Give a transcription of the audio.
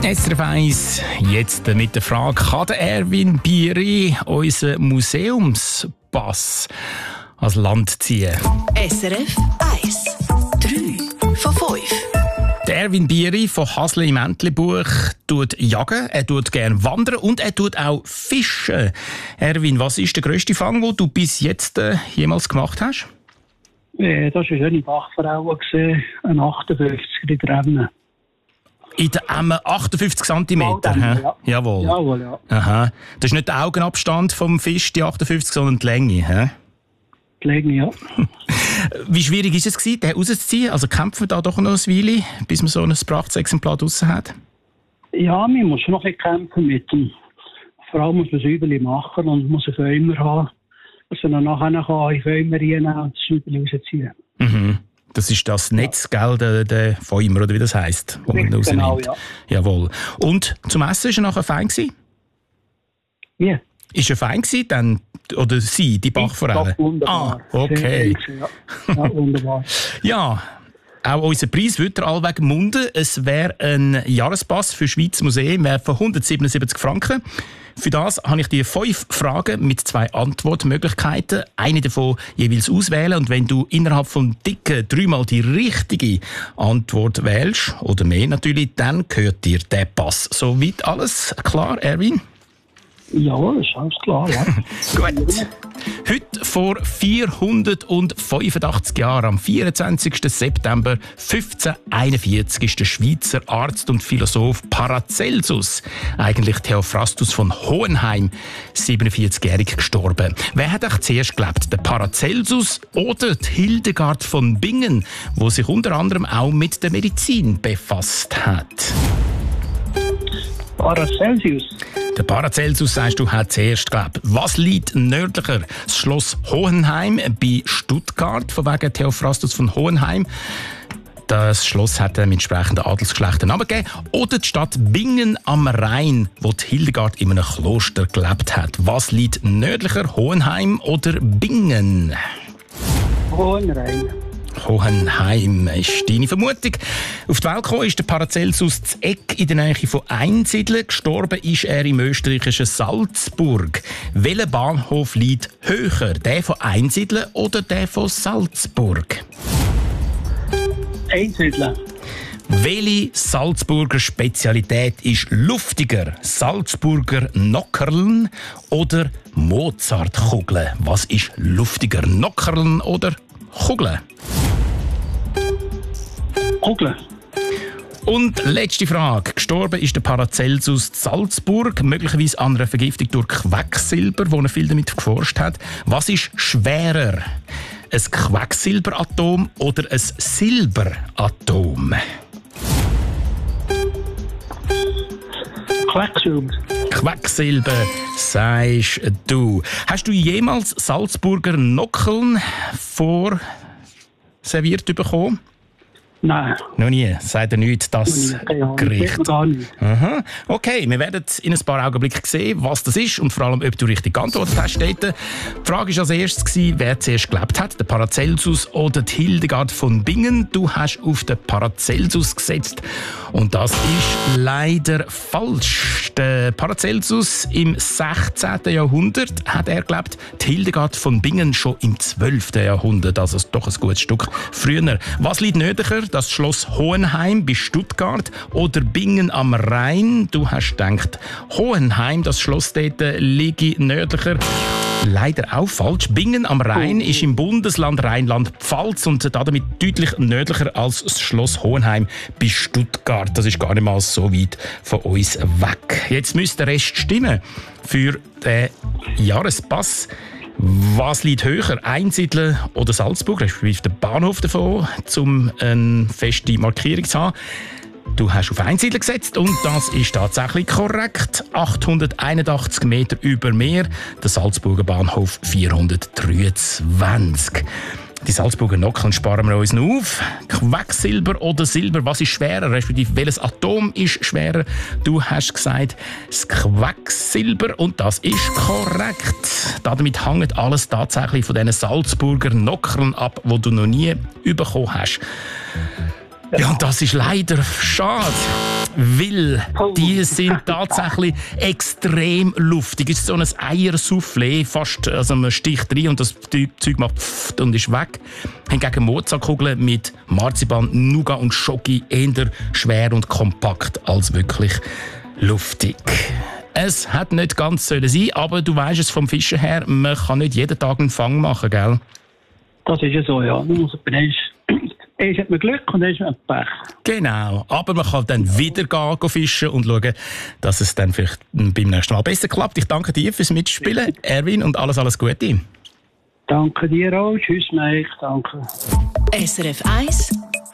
SRF 1, jetzt mit der Frage, kann der Erwin Bieri unseren Museumspass ans Land ziehen? SRF 1, 3 von 5. Der Erwin Bieri von Hasle im Entlebuch tut jagen, er tut gerne wandern und er tut auch fischen. Erwin, was ist der grösste Fang, den du bis jetzt jemals gemacht hast? Das war eine schöne Bachforelle, ein 58er in der Ebene. In der Emme 58 cm? Ja. Jawohl. Jawohl, ja. Aha. Das ist nicht der Augenabstand vom Fisch, die 58, sondern die Länge, hä? Die Länge, ja. Wie schwierig war es, den rauszuziehen? Also kämpfen wir da doch noch ein Weile, bis man so ein Prachtexemplar draussen hat? Ja, man muss schon noch ein bisschen kämpfen mit dem. Vor allem muss man Säuberchen machen und muss einen Fäumer haben, dass man dann nachher in Fäumer reinnehmen und das Säuberchen rausziehen. Mhm. Das ist das Netz, gell, der Fäumer, oder wie das heisst, wo man rausnimmt. Genau, ja. Jawohl. Und zum Essen war er nachher fein gewesen? Wie? Ist er fein gewesen, dann, oder sie, die Bachforelle? Wunderbar. Okay. Ja, wunderbar. Ja, auch unser Preis wird allweg munden. Es wäre ein Jahrespass für Schweizer Museen von 177 Franken. Für das habe ich dir 5 Fragen mit 2 Antwortmöglichkeiten. Eine davon jeweils auswählen. Und wenn du innerhalb von dicken 3-mal die richtige Antwort wählst, oder mehr natürlich, dann gehört dir der Pass. Soweit alles klar, Erwin? Ja, das ist alles klar, ja. Gut. Heute vor 485 Jahren, am 24. September 1541, ist der Schweizer Arzt und Philosoph Paracelsus, eigentlich Theophrastus von Hohenheim, 47-jährig gestorben. Wer hat eigentlich zuerst gelebt? Der Paracelsus oder die Hildegard von Bingen, die sich unter anderem auch mit der Medizin befasst hat? Paracelsus. Der Paracelsus, sagst du, hat zuerst gelebt. Was liegt nördlicher? Das Schloss Hohenheim bei Stuttgart, von wegen Theophrastus von Hohenheim. Das Schloss hat mit entsprechenden Adelsgeschlechtern Namen gegeben. Oder die Stadt Bingen am Rhein, wo die Hildegard in einem Kloster gelebt hat. Was liegt nördlicher? Hohenheim oder Bingen? Hohenheim. Hohenheim ist deine Vermutung. Auf die Welt gekommen ist der Paracelsus zu Eck in der Nähe von Einsiedeln. Gestorben ist er im österreichischen Salzburg. Welcher Bahnhof liegt höher? Der von Einsiedeln oder der von Salzburg? Einsiedeln. Welche Salzburger Spezialität ist luftiger? Salzburger Nockerln oder Mozartkugeln? Was ist luftiger? Nockerln oder Kugeln? Kugeln. Und letzte Frage. Gestorben ist der Paracelsus in Salzburg, möglicherweise an einer Vergiftung durch Quecksilber, wo er viel damit geforscht hat. Was ist schwerer? Ein Quecksilberatom oder ein Silberatom? Quecksilber. Quecksilber, sagst du. Hast du jemals Salzburger Nockeln vorserviert bekommen? Nein. Noch nie. Sagt er nicht, das Gericht. Gar nicht. Aha. Okay, wir werden in ein paar Augenblicken sehen, was das ist und vor allem, ob du richtig geantwortet hast. Die Frage war als erstes, wer zuerst gelebt hat, der Paracelsus oder die Hildegard von Bingen. Du hast auf den Paracelsus gesetzt und das ist leider falsch. Der Paracelsus im 16. Jahrhundert hat er gelebt, die Hildegard von Bingen schon im 12. Jahrhundert, also doch ein gutes Stück früher. Was liegt nördlicher? Das Schloss Hohenheim bei Stuttgart oder Bingen am Rhein? Du hast gedacht, Hohenheim, das Schloss dort liege nördlicher. Leider auch falsch. Bingen am Rhein ist im Bundesland Rheinland-Pfalz und damit deutlich nördlicher als das Schloss Hohenheim bei Stuttgart. Das ist gar nicht mal so weit von uns weg. Jetzt müsste der Rest stimmen für den Jahrespass. Was liegt höher? Einsiedeln oder Salzburg? Respektive der Bahnhof davon, um eine feste Markierung zu haben. Du hast auf Einsiedeln gesetzt und das ist tatsächlich korrekt. 881 Meter über Meer. Der Salzburger Bahnhof 423. Die Salzburger Nockeln sparen wir uns noch auf. Quecksilber oder Silber, was ist schwerer? Respektive welches Atom ist schwerer? Du hast gesagt, das Quecksilber und das ist korrekt. Damit hängt alles tatsächlich von diesen Salzburger Nockeln ab, die du noch nie bekommen hast. Ja, und das ist leider schade. weil die sind tatsächlich extrem luftig. Es ist so ein Eiersoufflé, fast, also man sticht rein und das Zeug macht pfft und ist weg. Hingegen Mozartkugeln mit Marzipan, Nougat und Schoki eher schwer und kompakt als wirklich luftig. Es hat nicht ganz sein sollen, aber du weisst es vom Fischen her, man kann nicht jeden Tag einen Fang machen, gell? Das ist ja so, ja. Erst hat man Glück und dann hat man Pech. Genau, aber man kann dann wieder gehen fischen und schauen, dass es dann vielleicht beim nächsten Mal besser klappt. Ich danke dir fürs Mitspielen, Erwin, und alles Gute. Danke dir auch. Tschüss, Mike. Danke. SRF 1